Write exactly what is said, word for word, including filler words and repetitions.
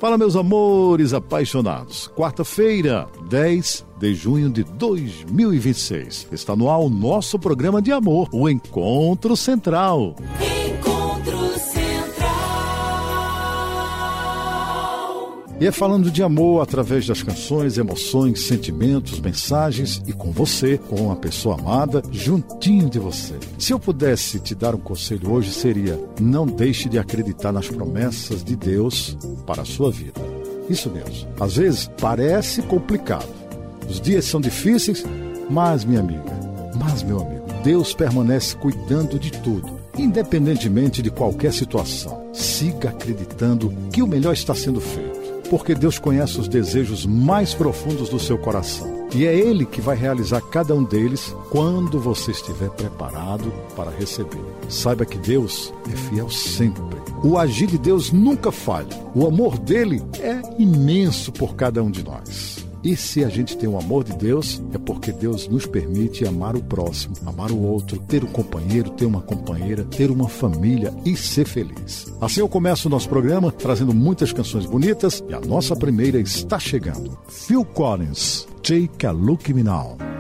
Fala, meus amores apaixonados. Quarta-feira, dez de junho de dois mil e vinte e seis. Está no ar o nosso programa de amor, o Encontro Central. Encontro Central. E é falando de amor através das canções, emoções, sentimentos, mensagens e com você, com uma pessoa amada, juntinho de você. Se eu pudesse te dar um conselho hoje, seria: não deixe de acreditar nas promessas de Deus para a sua vida. Isso mesmo. Às vezes parece complicado. Os dias são difíceis, mas, minha amiga, mas, meu amigo, Deus permanece cuidando de tudo, independentemente de qualquer situação. Siga acreditando que o melhor está sendo feito, porque Deus conhece os desejos mais profundos do seu coração. E é Ele que vai realizar cada um deles quando você estiver preparado para receber. Saiba que Deus é fiel sempre. O agir de Deus nunca falha. O amor dele é imenso por cada um de nós. E se a gente tem o amor de Deus, é porque Deus nos permite amar o próximo, amar o outro, ter um companheiro, ter uma companheira, ter uma família e ser feliz. Assim eu começo o nosso programa trazendo muitas canções bonitas e a nossa primeira está chegando. Phil Collins, Take a Look at Me Now.